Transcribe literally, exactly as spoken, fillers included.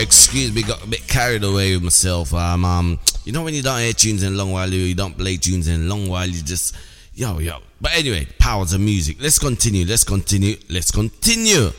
excuse me, got a bit carried away with myself. Um, um, you know when you don't hear tunes in a long while, you don't play tunes in a long while, you just, yo, yo. But anyway, powers of music. Let's continue, let's continue, let's continue.